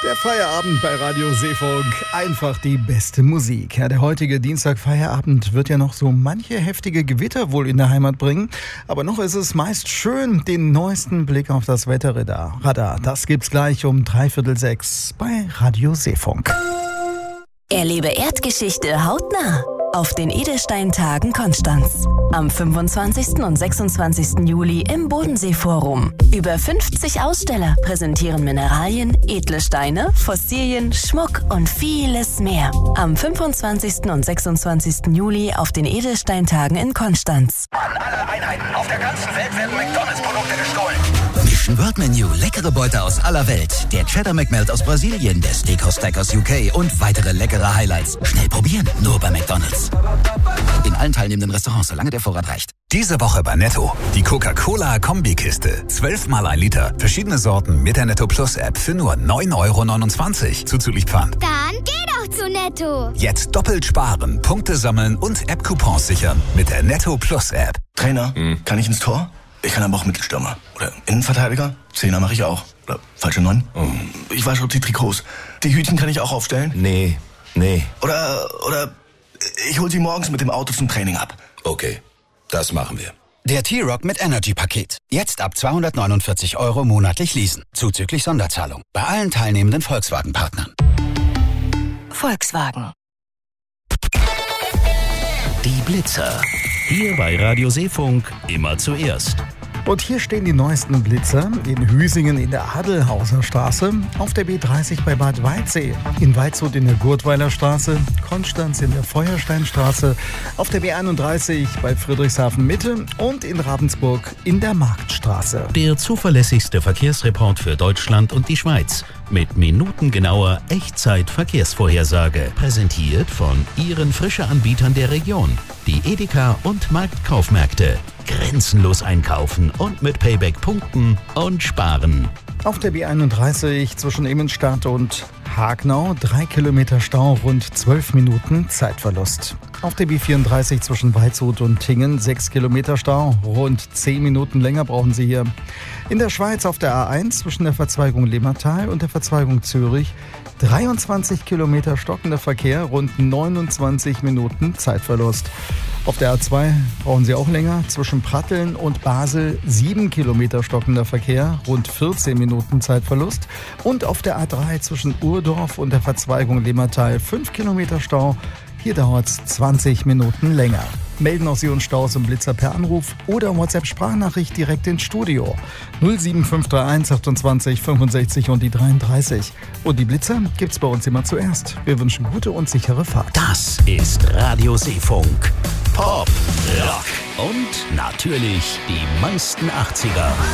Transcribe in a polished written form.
Der Feierabend bei Radio Seefunk, einfach die beste Musik. Ja, der heutige Dienstag-Feierabend wird ja noch so manche heftige Gewitter wohl in der Heimat bringen. Aber noch ist es meist schön, den neuesten Blick auf das Wetterradar. Das gibt's gleich um 5:45 bei Radio Seefunk. Erlebe Erdgeschichte hautnah auf den Edelsteintagen Konstanz. Am 25. und 26. Juli im Bodensee-Forum. Über 50 Aussteller präsentieren Mineralien, edle Steine, Fossilien, Schmuck und vieles mehr. Am 25. und 26. Juli auf den Edelsteintagen in Konstanz. An alle Einheiten auf der ganzen Welt werden McDonalds-Produkte gestohlen. Mission World Menu, leckere Beute aus aller Welt. Der Cheddar McMelt aus Brasilien, der Steakhouse Stack aus UK und weitere leckere Highlights. Schnell probieren, nur bei McDonalds. In allen teilnehmenden Restaurants, solange der Vorrat reicht. Diese Woche bei Netto. Die Coca-Cola-Kombikiste. 12 mal 1 Liter. Verschiedene Sorten mit der Netto Plus App für nur 9,29 €. Zuzüglich Pfand. Dann geh doch zu Netto. Jetzt doppelt sparen, Punkte sammeln und App-Coupons sichern mit der Netto Plus App. Trainer, kann ich ins Tor? Ich kann aber auch Mittelstürmer. Oder Innenverteidiger? Zehner mache ich auch. Oder falsche 9? Ich wasche die Trikots. Die Hütchen kann ich auch aufstellen? Nee. Oder ich hol sie morgens mit dem Auto zum Training ab. Okay, das machen wir. Der T-Rock mit Energy-Paket. Jetzt ab 249 € monatlich leasen. Zuzüglich Sonderzahlung. Bei allen teilnehmenden Volkswagen-Partnern. Volkswagen. Die Blitzer. Hier bei Radio Seefunk immer zuerst. Und hier stehen die neuesten Blitzer in Hüsingen in der Adelhauser Straße, auf der B30 bei Bad Waldsee, in Waldshut in der Gurtweiler Straße, Konstanz in der Feuersteinstraße, auf der B31 bei Friedrichshafen Mitte und in Ravensburg in der Marktstraße. Der zuverlässigste Verkehrsreport für Deutschland und die Schweiz mit minutengenauer Echtzeit-Verkehrsvorhersage. Präsentiert von Ihren Frische-Anbietern der Region, die Edeka und Marktkaufmärkte. Grenzenlos einkaufen und mit Payback punkten und sparen. Auf der B31 zwischen Immenstadt und Hagnau 3 Kilometer Stau, rund 12 Minuten Zeitverlust. Auf der B34 zwischen Waldshut und Tingen 6 Kilometer Stau, rund 10 Minuten länger brauchen Sie hier. In der Schweiz auf der A1 zwischen der Verzweigung Limmatal und der Verzweigung Zürich 23 Kilometer stockender Verkehr, rund 29 Minuten Zeitverlust. Auf der A2 brauchen Sie auch länger. Zwischen Pratteln und Basel 7 Kilometer stockender Verkehr, rund 14 Minuten Zeitverlust. Und auf der A3 zwischen Urdorf und der Verzweigung Limmatal 5 Kilometer Stau. Hier dauert es 20 Minuten länger. Melden auch Sie uns Staus und Blitzer per Anruf oder WhatsApp-Sprachnachricht direkt ins Studio. 07531 28 65 und die 33. Und die Blitzer gibt's bei uns immer zuerst. Wir wünschen gute und sichere Fahrt. Das ist Radio Seefunk. Pop, Rock und natürlich die meisten 80er.